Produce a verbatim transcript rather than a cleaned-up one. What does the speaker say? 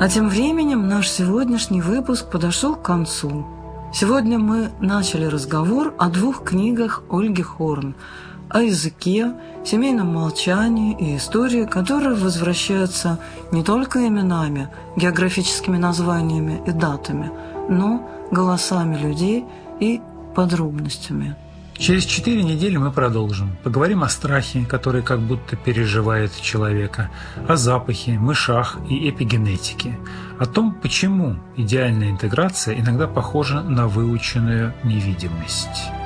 А тем временем наш сегодняшний выпуск подошел к концу. Сегодня мы начали разговор о двух книгах Ольги Хорн о языке, семейном молчании и истории, которые возвращаются не только именами, географическими названиями и датами, но голосами людей и подробностями. Через четыре недели мы продолжим. Поговорим о страхе, который как будто переживает человека, о запахе, мышах и эпигенетике, о том, почему идеальная интеграция иногда похожа на выученную невидимость.